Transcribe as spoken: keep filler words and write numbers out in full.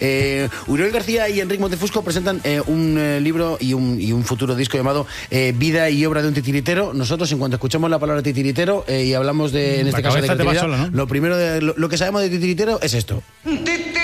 Eh, Uriol García y Enric Montefusco presentan eh, un eh, libro y un, y un futuro disco llamado eh, Vida y obra de un titiritero. Nosotros, en cuanto escuchamos la palabra titiritero eh, y hablamos de, en este la caso de cabeza te va creatividad, sola, ¿no? lo primero, de, lo, lo que sabemos de titiritero es esto. Titiritero.